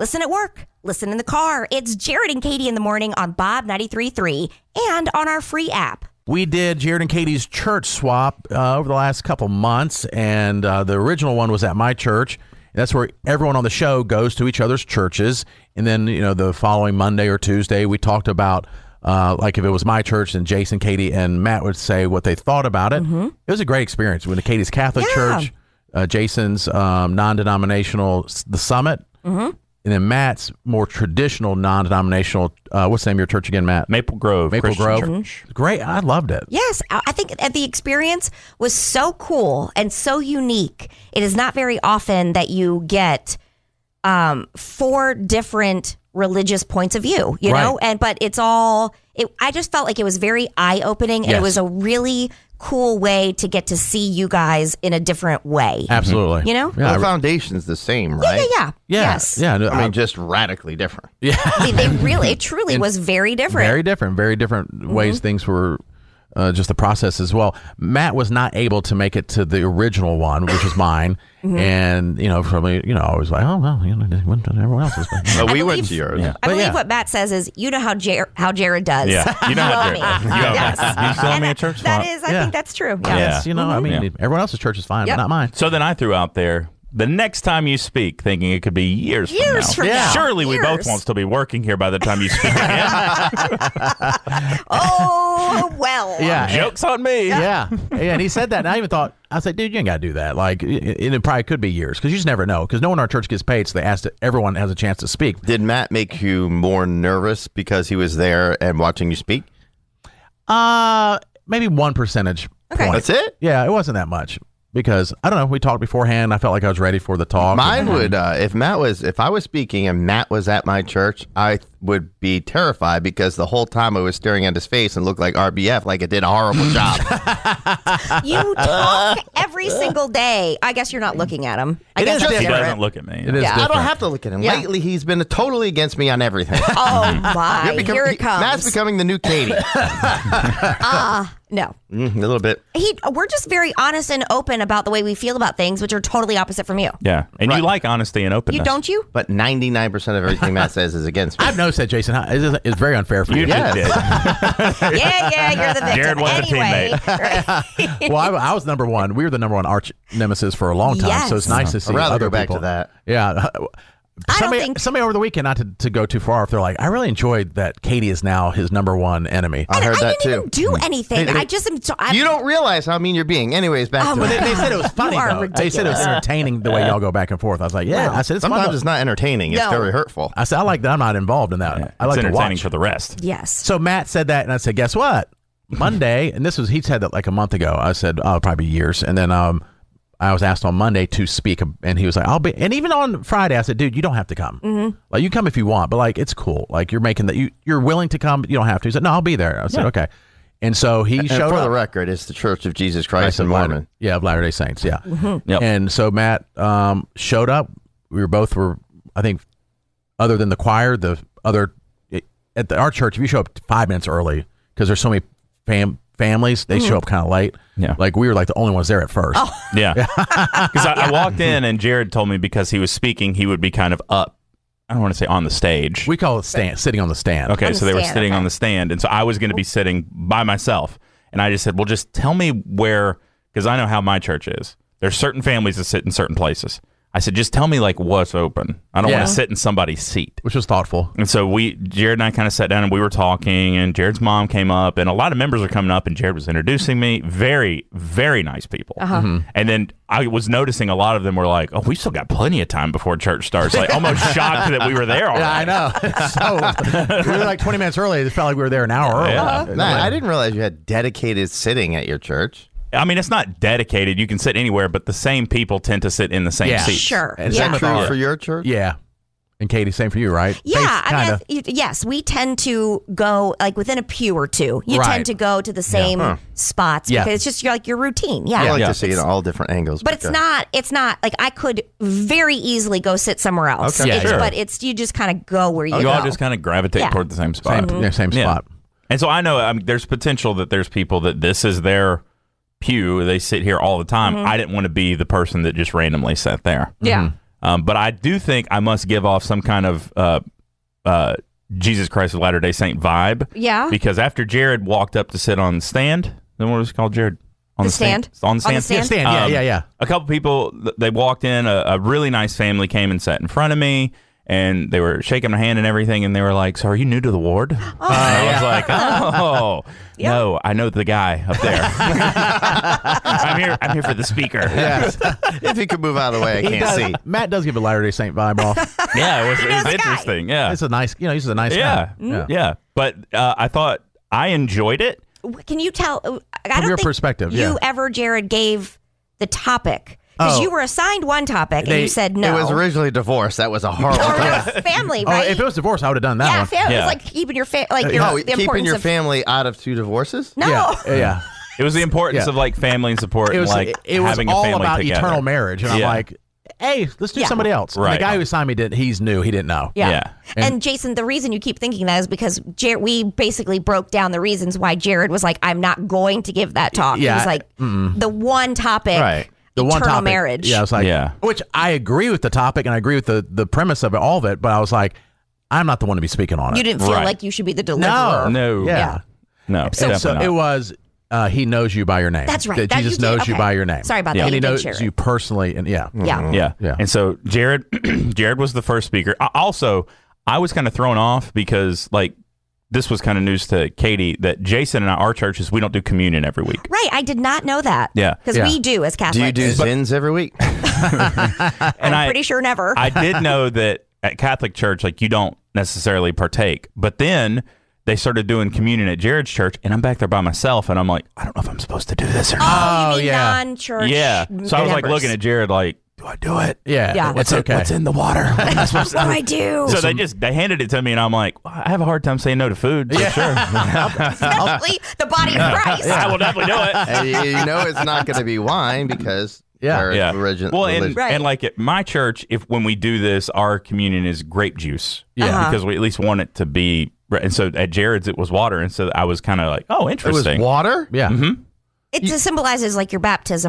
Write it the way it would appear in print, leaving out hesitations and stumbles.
Listen at work. Listen in the car. It's Jared and Katie in the morning on Bob 93.3 and on our free app. We did Jared and Katie's church swap over the last couple months, and the original one was at my church. That's where everyone on the show goes to each other's churches. And then, the following Monday or Tuesday, we talked about, like if it was my church, then Jason, Katie, and Matt would say what they thought about it. Mm-hmm. It was a great experience. We went to Katie's Catholic Church, Jason's non-denominational, the Summit. Mm-hmm. And then Matt's more traditional, non-denominational, what's the name of your church again, Matt? Maple Grove. Church. Great. I loved it. Yes. I think the experience was so cool and so unique. It is not very often that you get 4 different religious points of view, know? But it's all, I just felt like it was very eye-opening, and it was a really cool way to get to see you guys in a different way. Absolutely. Yeah, the foundation's the same, right? Yeah. Yes. Yeah. I mean, just radically different. Yeah. It truly was very different. Very different ways things were. Just the process as well. Matt was not able to make it to the original one, which was mine. And, probably, I was like, oh, well, everyone else is. But we went to yours. Yeah. I believe what Matt says is, how Jared does. Yeah. You know how Jared does. Yes. You still me a church swap. That is, I think that's true. Yes, everyone else's church is fine, but not mine. So then I threw out there, the next time you speak, thinking it could be years from now. Surely we both won't still be working here by the time you speak again. Oh, well. Yeah. Joke's on me. Yeah. And he said that, and I even thought, I said, dude, you ain't got to do that. Like, it probably could be years, because you just never know, because no one in our church gets paid, so they asked that everyone has a chance to speak. Did Matt make you more nervous because he was there and watching you speak? Maybe 1 percentage point. That's it? Yeah, it wasn't that much. Because I don't know, we talked beforehand. I felt like I was ready for the talk. Mine would, if I was speaking and Matt was at my church, I would be terrified, because the whole time I was staring at his face and looked like RBF, like it did a horrible job. You talk every single day. I guess you're not looking at him. I guess he doesn't look at me. It is I don't have to look at him. Yeah. Lately, he's been totally against me on everything. Oh my! Here it comes. Matt's becoming the new Katie. No. A little bit. We're just very honest and open about the way we feel about things, which are totally opposite from you. Yeah, and you like honesty and openness. Don't you? But 99% of everything Matt says is against me. I've noticed that, Jason. It's very unfair for you. Yes. Yeah, you're the victim. Jared was anyway. the teammate. Well, I was number one. We were the number one arch nemesis for a long time, Yes. so it's nice to see I'd rather other go back people. to that. Yeah. think- Somebody over the weekend, not to go too far off, they're like, I really enjoyed that Katie is now his number one enemy. I heard that didn't even too. do anything. I just am. You don't realize how mean you're being. Anyways, back to But it. they said it was funny, You are though. They said it was ridiculous. entertaining the way y'all go back and forth. I was like, yeah. I said, it's fun. Sometimes it's not entertaining. It's No. very hurtful. I said, I like that I'm not involved in that. I like It's to entertaining watch. for the rest. Yes. So Matt said that, and I said, guess what? Monday, and he said that like a month ago. I said, oh, probably years. And then I was asked on Monday to speak, and he was like, I'll be. And even on Friday, I said, dude, you don't have to come. Mm-hmm. Like, you come if you want, but like, it's cool. Like, you're making that. You're willing to come, but you don't have to. He said, no, I'll be there. I said, okay. And so he showed for up. the record, it's the Church of Jesus Christ in Mormon. Yeah, of Latter-day Saints. Yeah. Mm-hmm. Yep. And so Matt showed up. We were, I think, other than the choir, at our church, if you show up 5 minutes early, because there's so many families, they show up kind of late. Yeah. Like, we were like the only ones there at first. Oh. Yeah. Because I walked in, and Jared told me because he was speaking, he would be kind of up. I don't want to say on the stage. We call it sitting on the stand. Okay, On the so they were stand, sitting okay. on the stand, and so I was going to be sitting by myself. And I just said, well, just tell me where, because I know how my church is. There's certain families that sit in certain places. I said, just tell me like what's open. I don't want to sit in somebody's seat. Which was thoughtful. And so Jared and I kind of sat down and we were talking, and Jared's mom came up, and a lot of members were coming up, and Jared was introducing me. Very, very nice people. Uh-huh. And then I was noticing a lot of them were like, oh, we still got plenty of time before church starts. Like, almost shocked that we were there already. Yeah, I know. So we were like 20 minutes early. It felt like we were there an hour early. Yeah. Matt, I didn't realize you had dedicated sitting at your church. I mean, it's not dedicated. You can sit anywhere, but the same people tend to sit in the same Yeah. seats. Sure. And Is yeah. that true for your church? Yeah. And Katie, same for you, right? Yeah, Kinda. yes, we tend to go like within a pew or two. You Right. tend to go to the same spots Yeah. because it's just your routine. Yeah, I like Yeah. to see it in all different angles. but it's not like I could very easily go sit somewhere else. Okay. Yeah, sure. But you just kind of go where you You go. all just kind of gravitate Yeah. toward the same spot. Same spot. And so I know there's potential that there's people that this is their pew. They sit here all the time. I didn't want to be the person that just randomly sat there. Yeah. But I do think I must give off some kind of Jesus Christ of Latter-day Saint vibe. Yeah. Because after Jared walked up to sit on the stand, then what was it called, Jared? On The stand? On the stand? On the stand? Stand. Yeah. A couple people, they walked in, a really nice family came and sat in front of me, and they were shaking my hand and everything, and they were like, so are you new to the ward? And I was like, no, I know the guy up there. I'm here for the speaker. Yes. If he could move out of the way, I can't see. Matt does give a Latter-day Saint vibe off. Yeah, it was the guy. interesting. Yeah. It's a nice, he's a nice Yeah. guy. Yeah. But I thought I enjoyed it. Can you tell? I don't your think perspective, you yeah. ever, Jared, gave the topic because you were assigned one topic and you said no. It was originally divorce. That was a horrible or family, right? If it was divorce, I would have done that yeah, one. family. Yeah. It's like keeping your family, the keeping importance your of family out of 2 divorces? no. Yeah. It was the importance Yeah. of like family and support It was, and like it was having a all family about together. eternal marriage. And I'm Yeah. like, hey, let's do Yeah. somebody else. And Right. the guy who assigned me he's new. He didn't know. Yeah. Yeah. And Jason, the reason you keep thinking that is because we basically broke down the reasons why Jared was like, I'm not going to give that talk. Yeah, He was like, the one topic, Right. The one eternal topic. marriage. Yeah, I was like, Yeah. which I agree with the topic and I agree with the premise of all of it, but I was like, I'm not the one to be speaking on it. You didn't feel Right. like you should be the deliverer. No. Yeah. No. So definitely not. It was, he knows you by your name. That's right. That That Jesus you did. knows you Okay. by your name. Sorry about Yeah. that. And he You did knows share it. you personally. And yeah. Yeah. Yeah. Yeah. And so Jared was the first speaker. I was kind of thrown off because like this was kind of news to Katie that Jason and our churches, we don't do communion every week. Right. I did not know that. Yeah. Because Yeah. we do as Catholics. Do you do Zins every week? And I'm pretty sure never. I did know that at Catholic church, like you don't necessarily partake, but then they started doing communion at Jared's church, and I'm back there by myself, and I'm like, I don't know if I'm supposed to do this or not. Oh, you mean yeah. non-church Yeah. So I was like members. looking at Jared like, do I do it? Yeah. Yeah. It's okay. What's in the water? What am I supposed to What do I do? So they handed it to me, and I'm like, well, I have a hard time saying no to food. For sure. Especially the body of Christ. I will definitely do it. And you know it's not going to be wine because Yeah. they're Yeah. religion. And like at my church, when we do this, our communion is grape juice. Yeah. Uh-huh. Because we at least want it to be. And so at Jared's, it was water. And so I was kind of like, oh, it was interesting. water? Yeah. It symbolizes like your baptism